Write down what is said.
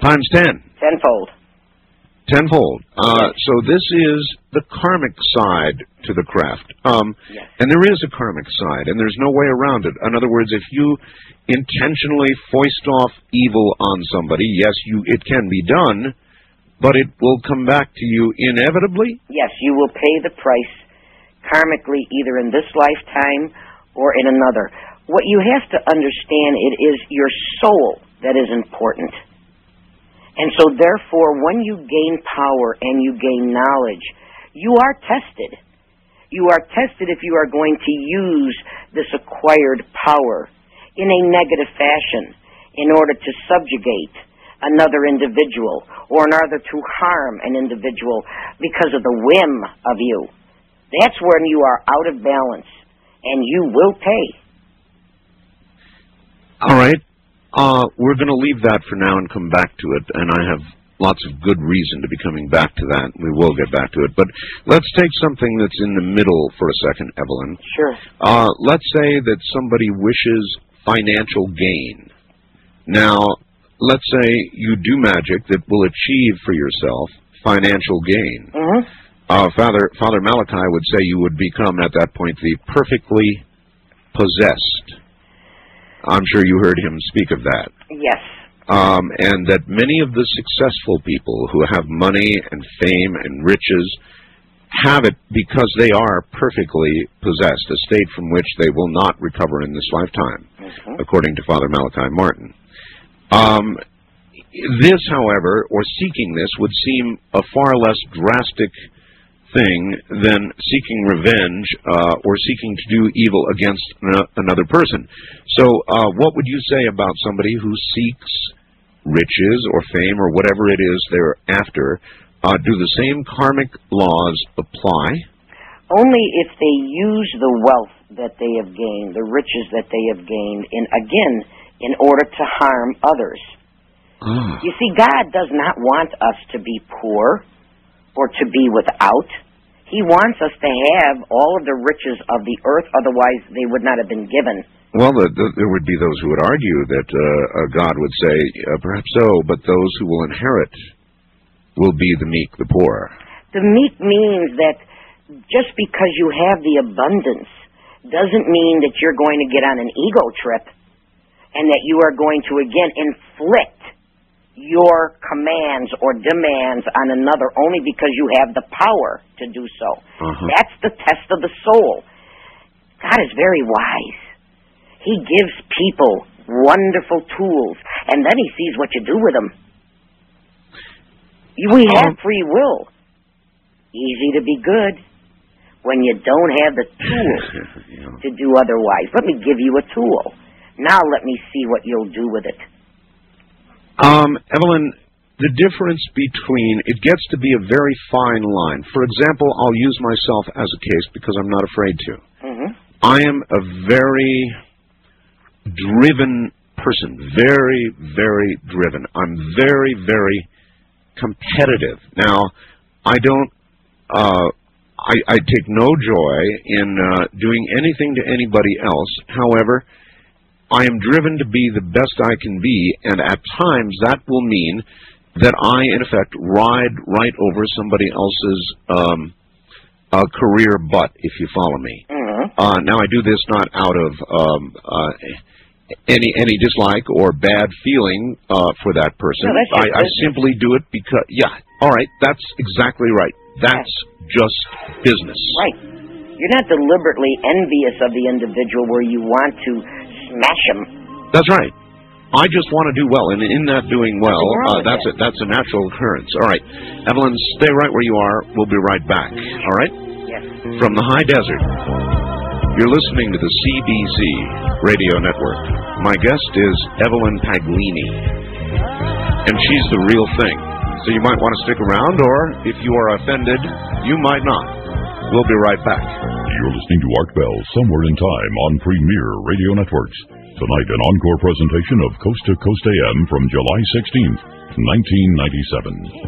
Times 10. Tenfold. Tenfold. So this is the karmic side to the craft. Yes. And there is a karmic side, and there's no way around it. In other words, if you intentionally foist off evil on somebody, yes, it can be done, but it will come back to you inevitably? Yes, you will pay the price karmically either in this lifetime or in another. What you have to understand, it is your soul that is important. And so, therefore, when you gain power and you gain knowledge, you are tested. You are tested if you are going to use this acquired power in a negative fashion in order to subjugate another individual or in order to harm an individual because of the whim of you. That's when you are out of balance, and you will pay. All right. We're going to leave that for now and come back to it, and I have lots of good reason to be coming back to that. We will get back to it. But let's take something that's in the middle for a second, Evelyn. Sure. Let's say that somebody wishes financial gain. Now, let's say you do magic that will achieve for yourself financial gain. Mm-hmm. Father Malachi would say you would become, at that point, the perfectly possessed. I'm sure you heard him speak of that. Yes. And that many of the successful people who have money and fame and riches have it because they are perfectly possessed, a state from which they will not recover in this lifetime, according to Father Malachi Martin. This, however, or seeking this, would seem a far less drastic thing than seeking revenge or seeking to do evil against another person. So what would you say about somebody who seeks riches or fame or whatever it is they're after? Do the same karmic laws apply? Only if they use the wealth that they have gained, the riches that they have gained, in order to harm others. You see, God does not want us to be poor or to be without. He wants us to have all of the riches of the earth, otherwise they would not have been given. Well, there would be those who would argue that God would say, perhaps so, but those who will inherit will be the meek, the poor. The meek means that just because you have the abundance doesn't mean that you're going to get on an ego trip and that you are going to, again, inflict your commands or demands on another only because you have the power to do so. That's the test of the soul. God is very wise. He gives people wonderful tools, and then he sees what you do with them. We have free will. Easy to be good when you don't have the tools to do otherwise. Let me give you a tool. Now let me see what you'll do with it. Evelyn, the difference between, it gets to be a very fine line. For example, I'll use myself as a case because I'm not afraid to. I am a very driven person, very, very driven. I'm very, very competitive. Now, I don't, I take no joy in doing anything to anybody else. However, I am driven to be the best I can be, and at times that will mean that I, in effect, ride right over somebody else's career butt, if you follow me. Now, I do this not out of any dislike or bad feeling for that person. No, I simply do it because, all right, that's exactly right. That's just business. Right. You're not deliberately envious of the individual where you want to smash him. That's right. I just want to do well, and in that doing well, that's a natural occurrence. All right. Evelyn, stay right where you are. We'll be right back. All right? Yes. From the high desert, you're listening to the CBC Radio Network. My guest is Evelyn Paglini, and she's the real thing. So you might want to stick around, or if you are offended, you might not. We'll be right back. You're listening to Art Bell, Somewhere in Time on Premier Radio Networks. Tonight, an encore presentation of Coast to Coast AM from July 16th, 1997.